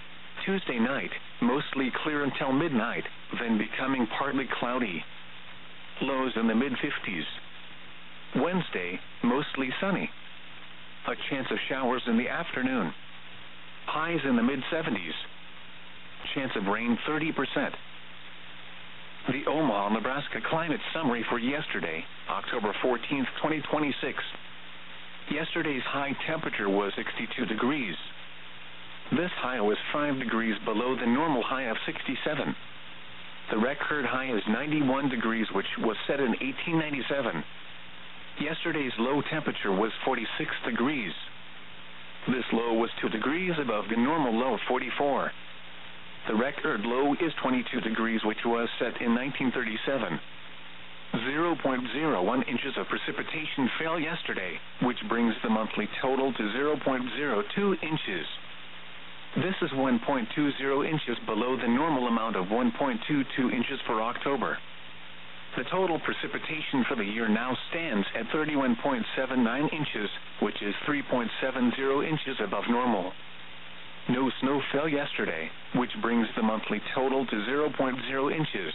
Tuesday night, mostly clear until midnight, then becoming partly cloudy. Lows in the mid fifties. Wednesday, mostly sunny. A chance of showers in the afternoon. Highs in the mid seventies. Chance of rain thirty percent. The Omaha, Nebraska climate summary for yesterday, October fourteenth, twenty twenty-six. Yesterday's high temperature was sixty-two degrees. This high was five degrees below the normal high of sixty-seven. The record high is ninety-one degrees, which was set in eighteen ninety-seven. Yesterday's low temperature was forty-six degrees. This low was two degrees above the normal low of forty-four. The record low is twenty-two degrees, which was set in nineteen thirty-seven. zero point zero one inches of precipitation fell yesterday, which brings the monthly total to zero point zero two inches. This is one point two zero inches below the normal amount of one point two two inches for October. The total precipitation for the year now stands at thirty-one point seven nine inches, which is three point seven zero inches above normal. No snow fell yesterday, which brings the monthly total to zero point zero inches.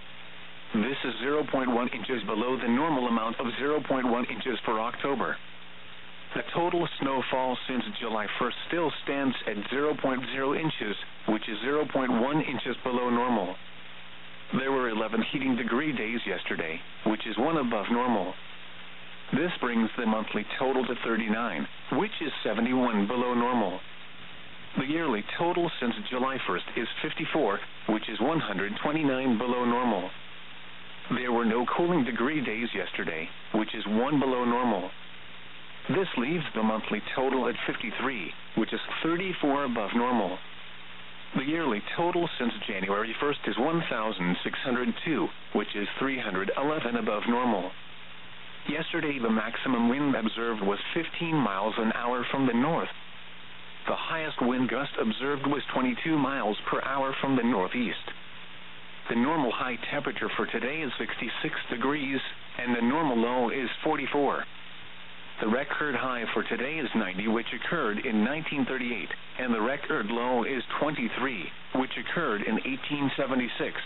This is zero point one inches below the normal amount of zero point one inches for October. The total snowfall since July first still stands at zero point zero inches, which is zero point one inches below normal. There were eleven heating degree days yesterday, which is one above normal. This brings the monthly total to thirty-nine, which is seventy-one below normal. The yearly total since July first is fifty-four, which is one hundred twenty-nine below normal. There were no cooling degree days yesterday, which is one below normal. This leaves the monthly total at fifty-three, which is thirty-four above normal. The yearly total since January first is one thousand six hundred two, which is three hundred eleven above normal. Yesterday, the maximum wind observed was fifteen miles an hour from the north. The highest wind gust observed was twenty-two miles per hour from the northeast. The normal high temperature for today is sixty-six degrees, and the normal low is forty-four. The record high for today is ninety, which occurred in nineteen thirty-eight, and the record low is twenty-three, which occurred in eighteen seventy-six.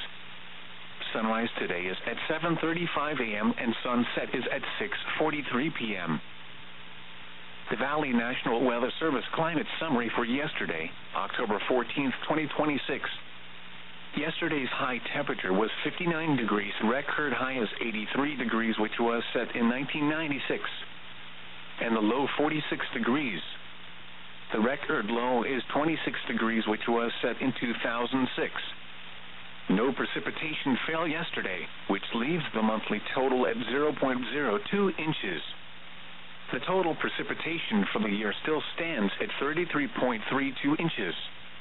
Sunrise today is at seven thirty-five a m and sunset is at six forty-three p m The Valley National Weather Service climate summary for yesterday, October fourteenth, twenty twenty-six. Yesterday's high temperature was fifty-nine degrees. Record high is eighty-three degrees, which was set in nineteen ninety-six. And the low forty-six degrees. The record low is twenty-six degrees, which was set in two thousand six. No precipitation fell yesterday, which leaves the monthly total at zero point zero two inches. The total precipitation for the year still stands at thirty-three point three two inches.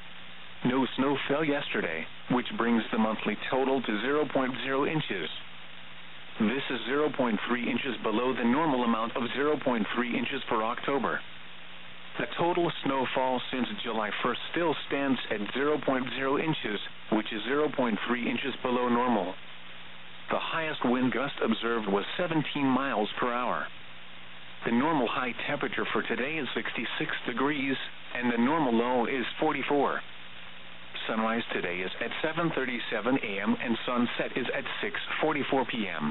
No snow fell yesterday, which brings the monthly total to zero point zero inches. This is zero point three inches below the normal amount of zero point three inches for October. The total snowfall since July first still stands at zero point zero inches, which is zero point three inches below normal. The highest wind gust observed was seventeen miles per hour. The normal high temperature for today is sixty-six degrees, and the normal low is forty-four. Sunrise today is at seven thirty-seven a m and sunset is at six forty-four p m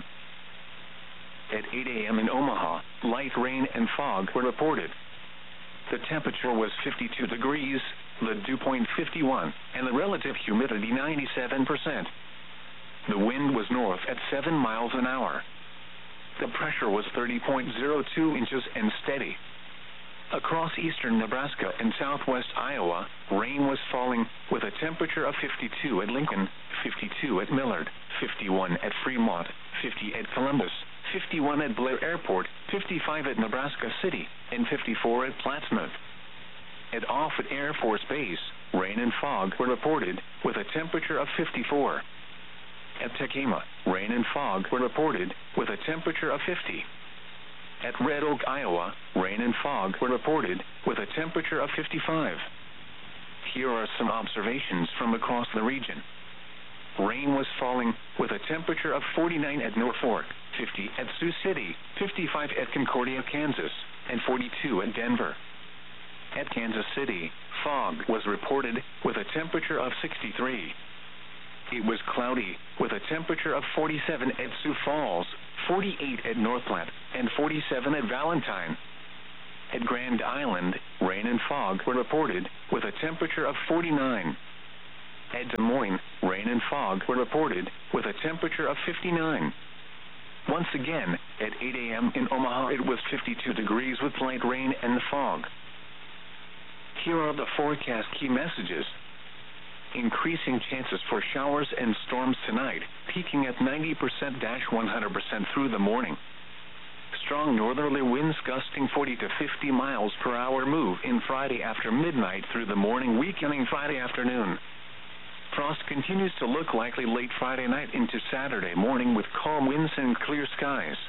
At eight a m in Omaha, light rain and fog were reported. The temperature was fifty-two degrees, the dew point fifty-one, and the relative humidity ninety-seven percent. The wind was north at seven miles an hour. The pressure was thirty point zero two inches and steady. Across eastern Nebraska and southwest Iowa, rain was falling, with a temperature of fifty-two at Lincoln, fifty-two at Millard, fifty-one at Fremont, fifty at Columbus, fifty-one at Blair Airport, fifty-five at Nebraska City, and fifty-four at Plattsmouth. At Offutt Air Force Base, rain and fog were reported, with a temperature of fifty-four. At Tekema, rain and fog were reported, with a temperature of fifty. At Red Oak, Iowa, rain and fog were reported, with a temperature of fifty-five. Here are some observations from across the region. Rain was falling, with a temperature of forty-nine at Norfolk, fifty at Sioux City, fifty-five at Concordia, Kansas, and forty-two at Denver. At Kansas City, Fog was reported with a temperature of sixty-three. It was cloudy with a temperature of forty-seven at Sioux Falls, forty-eight at North Platte, and forty-seven at Valentine. At Grand Island, rain and fog were reported with a temperature of forty-nine. At Des Moines, rain and fog were reported with a temperature of fifty-nine. Once again, at eight a.m. in Omaha, it was fifty-two degrees with light rain and fog. Here are the forecast key messages. Increasing chances for showers and storms tonight, peaking at ninety percent to one hundred percent through the morning. Strong northerly winds gusting forty to fifty miles per hour move in Friday after midnight through the morning, weakening Friday afternoon. Frost continues to look likely late Friday night into Saturday morning with calm winds and clear skies.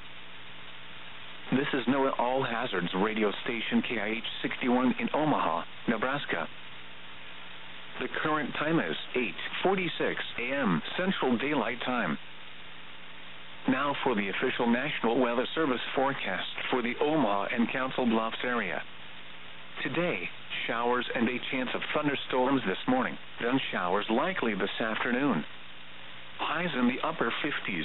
This is NOAA All Hazards radio station K I H sixty-one in Omaha, Nebraska. The current time is eight forty-six a.m. Central Daylight Time. Now for the official National Weather Service forecast for the Omaha and Council Bluffs area. Today, showers and a chance of thunderstorms this morning, then showers likely this afternoon. Highs in the upper fifties.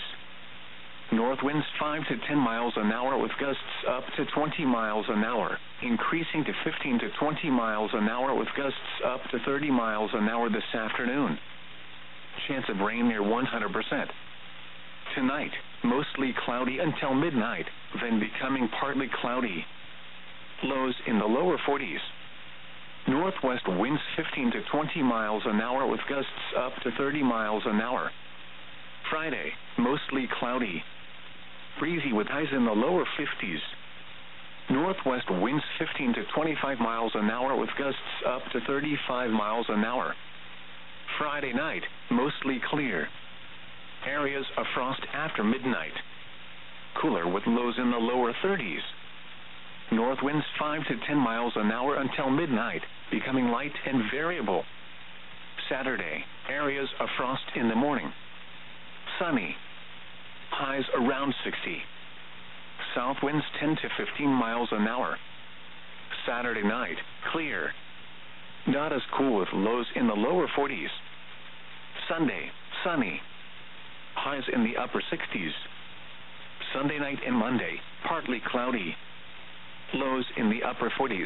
North winds five to ten miles an hour with gusts up to twenty miles an hour, increasing to fifteen to twenty miles an hour with gusts up to thirty miles an hour this afternoon. Chance of rain near one hundred percent. Tonight, mostly cloudy until midnight, then becoming partly cloudy. Lows in the lower forties. Northwest winds fifteen to twenty miles an hour with gusts up to thirty miles an hour. Friday, mostly cloudy. Breezy with highs in the lower fifties. Northwest winds fifteen to twenty-five miles an hour with gusts up to thirty-five miles an hour. Friday night, mostly clear. Areas of frost after midnight. Cooler with lows in the lower thirties. North winds five to ten miles an hour until midnight, becoming light and variable. Saturday, areas of frost in the morning. Sunny. Highs around sixty. South winds ten to fifteen miles an hour. Saturday night, clear. Not as cool with lows in the lower forties. Sunday, sunny. Highs in the upper sixties. Sunday night and Monday, partly cloudy. Lows in the upper forties.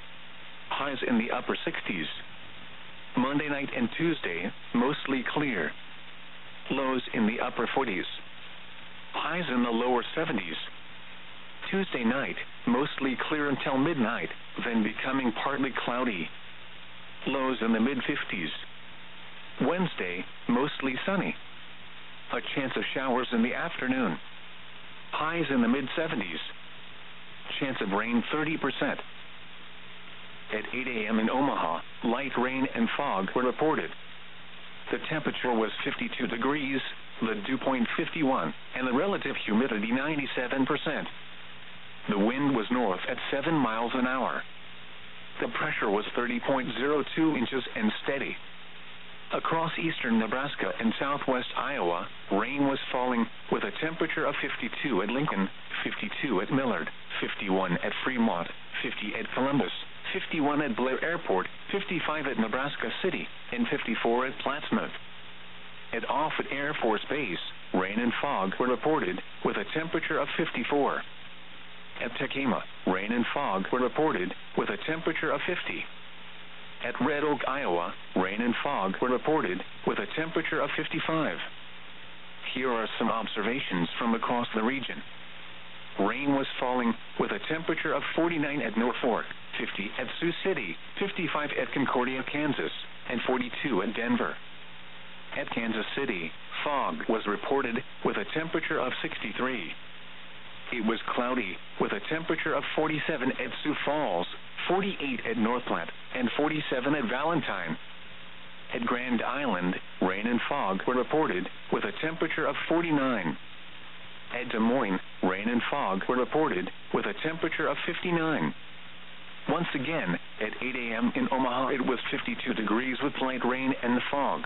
Highs in the upper sixties. Monday night and Tuesday, mostly clear. Lows in the upper forties. Highs in the lower seventies. Tuesday night, mostly clear until midnight, then becoming partly cloudy. Lows in the mid-fifties. Wednesday, mostly sunny. A chance of showers in the afternoon. Highs in the mid-seventies. Chance of rain thirty percent. At eight a.m. in Omaha, light rain and fog were reported. The temperature was fifty-two degrees, the dew point fifty-one, and the relative humidity ninety-seven percent. The wind was north at seven miles an hour. The pressure was thirty point zero two inches and steady. Across eastern Nebraska and southwest Iowa, rain was falling with a temperature of fifty-two at Lincoln, fifty-two at Millard, fifty-one at Fremont, fifty at Columbus, fifty-one at Blair Airport, fifty-five at Nebraska City, and fifty-four at Plattsmouth. At Offutt Air Force Base, rain and fog were reported with a temperature of fifty-four. At Tekema, rain and fog were reported with a temperature of fifty. At Red Oak, Iowa, rain and fog were reported with a temperature of fifty-five. Here are some observations from across the region. Rain was falling with a temperature of forty-nine at Norfolk, fifty at Sioux City, fifty-five at Concordia, Kansas, and forty-two at Denver. At Kansas City, fog was reported with a temperature of sixty-three. It was cloudy with a temperature of forty-seven at Sioux Falls, forty-eight at North Platte, and forty-seven at Valentine. At Grand Island, rain and fog were reported with a temperature of forty-nine. At Des Moines, rain and fog were reported with a temperature of fifty-nine. Once again, at eight a.m. in Omaha, it was fifty-two degrees with light rain and fog.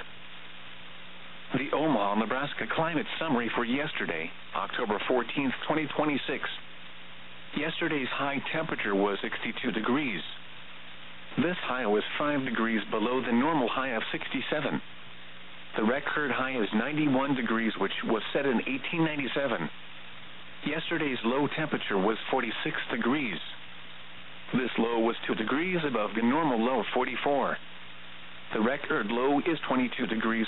The Omaha, Nebraska climate summary for yesterday, October fourteenth, twenty twenty-six. Yesterday's high temperature was sixty-two degrees. This high was five degrees below the normal high of sixty-seven. The record high is ninety-one degrees, which was set in eighteen ninety-seven. Yesterday's low temperature was forty-six degrees. This low was two degrees above the normal low of forty-four. The record low is twenty-two degrees.